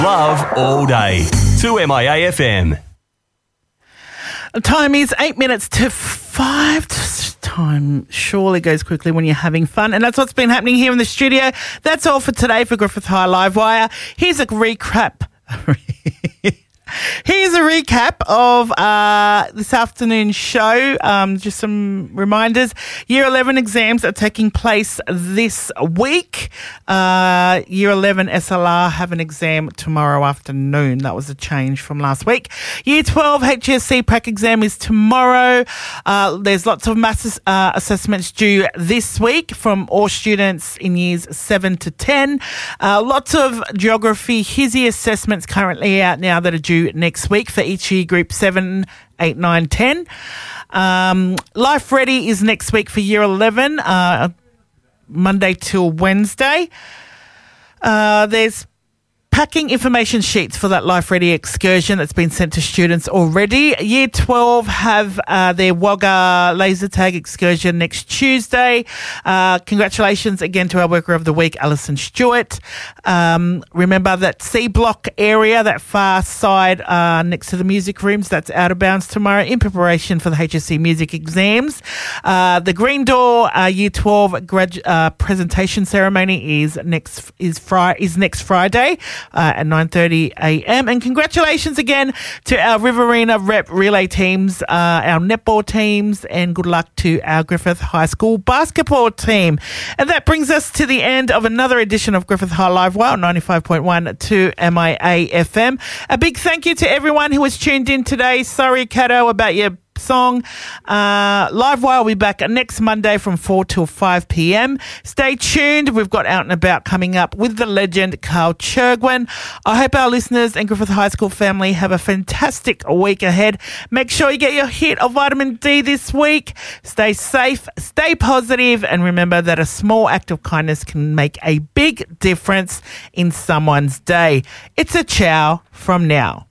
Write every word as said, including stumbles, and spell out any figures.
Love all day. two M I A F M. Time is eight minutes to five. Time surely goes quickly when you're having fun. And that's what's been happening here in the studio. That's all for today for Griffith High Livewire. Here's a recap. Here's a recap of uh, this afternoon's show. Um, just some reminders. Year eleven exams are taking place this week. Uh, Year eleven S L R have an exam tomorrow afternoon. That was a change from last week. Year twelve H S C prac exam is tomorrow. Uh, there's lots of maths uh, assessments due this week from all students in years seven to ten. Uh, lots of geography H I S I assessments currently out now that are due next week for each year group seven, eight, nine, ten. Um, Life Ready is next week for year eleven, uh, Monday till Wednesday. Uh, there's packing information sheets for that Life Ready excursion that's been sent to students already. Year twelve have uh, their Wagga laser tag excursion next Tuesday. Uh, congratulations again to our Worker of the Week, Alison Stewart. Um, remember that C Block area, that far side uh, next to the music rooms, that's out of bounds tomorrow in preparation for the H S C music exams. Uh, the Green Door uh, Year twelve gradu- uh, presentation ceremony is next is Fri- is next Friday. Uh, at nine thirty a m. And congratulations again to our Riverina Rep relay teams, uh, our netball teams, and good luck to our Griffith High School basketball team. And that brings us to the end of another edition of Griffith High Livewire, ninety-five point one to M I A F M. A big thank you to everyone who was tuned in today. Sorry, Kato, about your song. Uh, Livewire will be back next Monday from four till five p m. Stay tuned. We've got Out and About coming up with the legend Carl Churgwin. I hope our listeners and Griffith High School family have a fantastic week ahead. Make sure you get your hit of vitamin D this week. Stay safe, stay positive, and remember that a small act of kindness can make a big difference in someone's day. It's a ciao from now.